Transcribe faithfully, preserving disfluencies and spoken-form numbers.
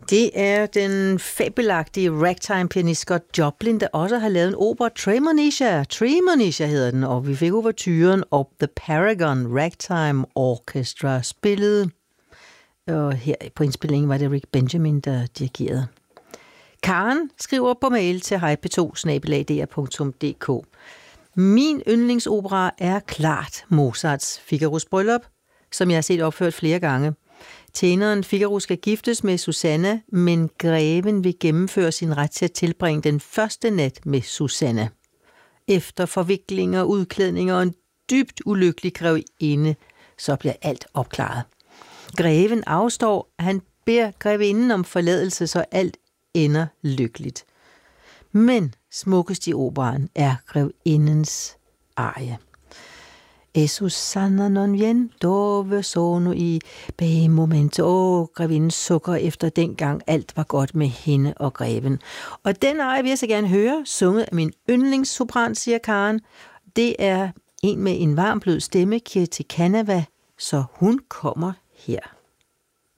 Det er den fabelagtige ragtime-pianist Scott Joplin, der også har lavet en opera, Tremonisha. Tremonisha hedder den, og vi fik ouverturen op The Paragon Ragtime Orchestra spillet. Og her på indspillingen var det Rick Benjamin, der dirigerede. Karen skriver på mail til hej p to snabel-a d r punktum d k. Min yndlingsopera er klart Mozarts Figaros Bryllup, som jeg har set opført flere gange. Tjeneren Figaro skal giftes med Susanna, men greven vil gennemføre sin ret til at tilbringe den første nat med Susanna. Efter forviklinger, udklædninger og en dybt ulykkelig grevinde, så bliver alt opklaret. Greven afstår, han beder grevinden om forladelse, så alt ender lykkeligt. Men smukkest i operaen er grevindens arie. E Susanna non vien, dove sono i bei momento. Åh, grevinden sukker efter dengang alt var godt med hende og greven. Og den arie vil jeg så gerne høre, sunget af min yndlingssopran, siger Karen. Det er en med en varm blød stemme, Kirti Kanava, så hun kommer her.